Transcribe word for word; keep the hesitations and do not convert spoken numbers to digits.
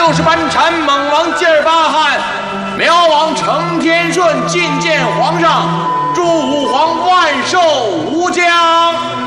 就是班禅猛王吉尔巴汗，苗王承天顺觐见皇上，祝吾皇万寿无疆。